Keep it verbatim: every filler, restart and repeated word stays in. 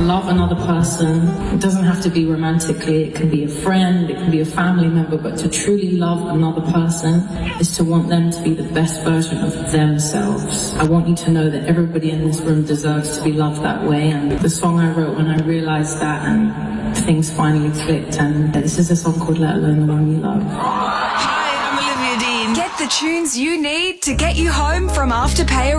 love another person. It doesn't have to be romantically. It can be a friend, it can be a family member, but to truly love another person is to want them to be the best version of themselves. I want you to know that everybody in this room deserves to be loved that way, and the song I wrote when I realized that and things finally clicked, and this is a song called Let Alone the One You Love. Hi, I'm Olivia Dean. Get the tunes you need to get you home from Afterpay